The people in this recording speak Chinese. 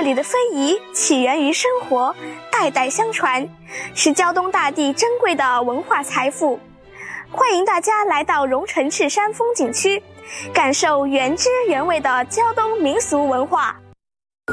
里的非遗起源于生活，代代相传，是胶东大地珍贵的文化财富。欢迎大家来到荣成赤山风景区，感受原汁原味的胶东民俗文化。